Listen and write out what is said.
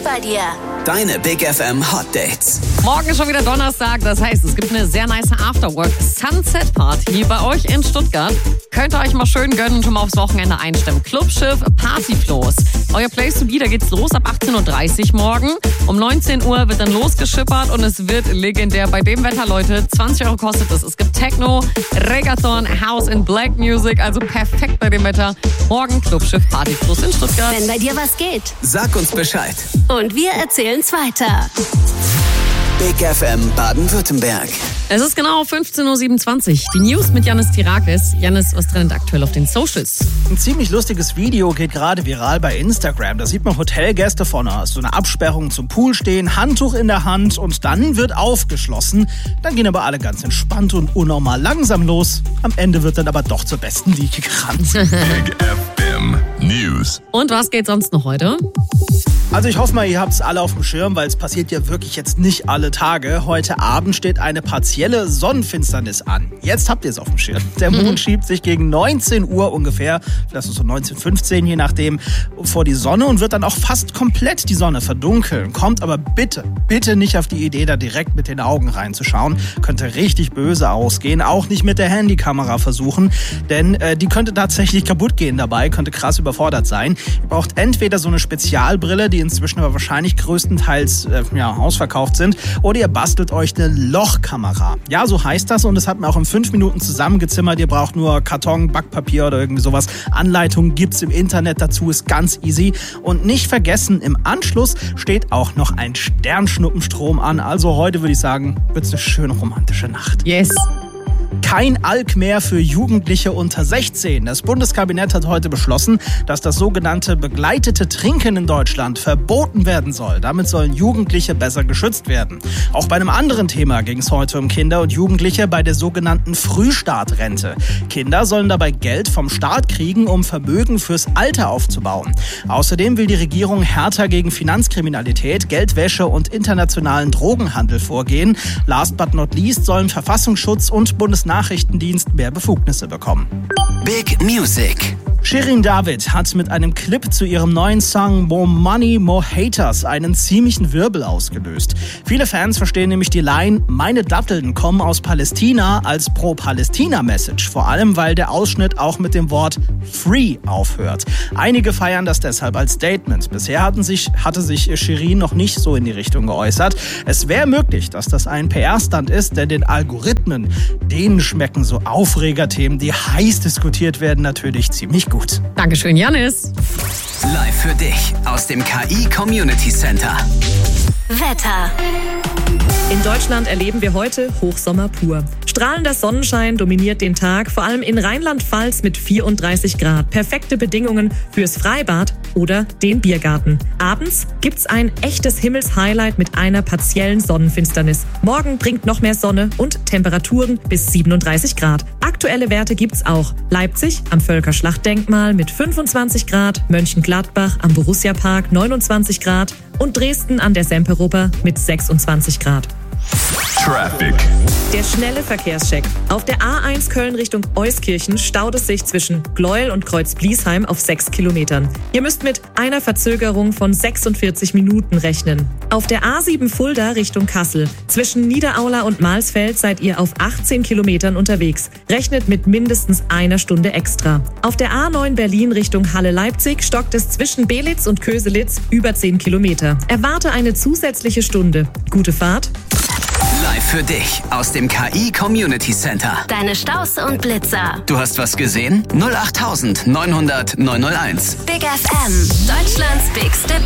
bei dir. Deine Big FM Hot Dates. Morgen ist schon wieder Donnerstag, das heißt, es gibt eine sehr nice Afterwork Sunset Party bei euch in Stuttgart. Könnt ihr euch mal schön gönnen und schon mal aufs Wochenende einstimmen. Clubschiff Partyfloß. Euer Place to be, da geht's los ab 18.30 Uhr morgen. Um 19 Uhr wird dann losgeschippert und es wird legendär. Bei dem Wetter, Leute, 20 Euro kostet es. Es gibt Techno, Reggaeton, House and Black Music, also perfekt bei dem Wetter. Morgen Clubschiff Partyfloß in Stuttgart. Wenn bei dir was geht. Sag uns Bescheid. Und wir erzählen's weiter. Big FM Baden-Württemberg. Es ist genau 15.27 Uhr. Die News mit Yannis Tirakis. Yannis, was trennt aktuell auf den Socials? Ein ziemlich lustiges Video geht gerade viral bei Instagram. Da sieht man Hotelgäste vor so einer Absperrung zum Pool stehen, Handtuch in der Hand und dann wird aufgeschlossen. Dann gehen aber alle ganz entspannt und unnormal langsam los. Am Ende wird dann aber doch zur besten Liege gerannt. Big FM News. Und was geht sonst noch heute? Also ich hoffe mal, ihr habt es alle auf dem Schirm, weil es passiert ja wirklich jetzt nicht alle Tage. Heute Abend steht eine partielle Sonnenfinsternis an. Jetzt habt ihr es auf dem Schirm. Der Mond schiebt sich gegen 19 Uhr ungefähr, das ist so 19:15 je nachdem, vor die Sonne und wird dann auch fast komplett die Sonne verdunkeln. Kommt aber bitte nicht auf die Idee, da direkt mit den Augen reinzuschauen. Könnte richtig böse ausgehen. Auch nicht mit der Handykamera versuchen, denn die könnte tatsächlich kaputt gehen dabei, könnte krass überfordert sein. Ihr braucht entweder so eine Spezialbrille, die inzwischen aber wahrscheinlich größtenteils ausverkauft sind, oder ihr bastelt euch eine Lochkamera. Ja, so heißt das und das hat man auch in 5 Minuten zusammengezimmert. Ihr braucht nur Karton, Backpapier oder irgendwie sowas. Anleitungen gibt's im Internet dazu, ist ganz easy. Und nicht vergessen, im Anschluss steht auch noch ein Sternschnuppenstrom an. Also heute würde ich sagen, wird's eine schöne romantische Nacht. Yes. Kein Alk mehr für Jugendliche unter 16. Das Bundeskabinett hat heute beschlossen, dass das sogenannte begleitete Trinken in Deutschland verboten werden soll. Damit sollen Jugendliche besser geschützt werden. Auch bei einem anderen Thema ging es heute um Kinder und Jugendliche bei der sogenannten Frühstartrente. Kinder sollen dabei Geld vom Staat kriegen, um Vermögen fürs Alter aufzubauen. Außerdem will die Regierung härter gegen Finanzkriminalität, Geldwäsche und internationalen Drogenhandel vorgehen. Last but not least sollen Verfassungsschutz und Bundesnachrichtendienst mehr Befugnisse bekommen. Big Music. Shirin David hat mit einem Clip zu ihrem neuen Song More Money, More Haters einen ziemlichen Wirbel ausgelöst. Viele Fans verstehen nämlich die Line "Meine Datteln kommen aus Palästina" als Pro-Palästina-Message. Vor allem, weil der Ausschnitt auch mit dem Wort Free aufhört. Einige feiern das deshalb als Statement. Bisher hatte sich Shirin noch nicht so in die Richtung geäußert. Es wäre möglich, dass das ein PR-Stunt ist, denn den Algorithmen, denen schmecken so Aufregerthemen, die heiß diskutiert werden, natürlich ziemlich gut. Dankeschön, Yannis. Live für dich aus dem KI Community Center. Wetter. In Deutschland erleben wir heute Hochsommer pur. Strahlender Sonnenschein dominiert den Tag, vor allem in Rheinland-Pfalz mit 34 Grad. Perfekte Bedingungen fürs Freibad oder den Biergarten. Abends gibt's ein echtes Himmelshighlight mit einer partiellen Sonnenfinsternis. Morgen bringt noch mehr Sonne und Temperaturen bis 37 Grad. Aktuelle Werte gibt's auch. Leipzig am Völkerschlachtdenkmal mit 25 Grad, Mönchengladbach am Borussia-Park 29 Grad und Dresden an der Semperoper mit 26 Grad. Traffic. Der schnelle Verkehrscheck. Auf der A1 Köln Richtung Euskirchen staut es sich zwischen Gleuel und Kreuz-Bliesheim auf 6 Kilometern. Ihr müsst mit einer Verzögerung von 46 Minuten rechnen. Auf der A7 Fulda Richtung Kassel. Zwischen Niederaula und Mahlsfeld seid ihr auf 18 Kilometern unterwegs. Rechnet mit mindestens einer Stunde extra. Auf der A9 Berlin Richtung Halle-Leipzig stockt es zwischen Belitz und Köselitz über 10 Kilometer. Erwarte eine zusätzliche Stunde. Gute Fahrt. Live für dich aus dem KI Community Center. Deine Staus und Blitzer. Du hast was gesehen? 08900 901. Big FM. Deutschlands bigste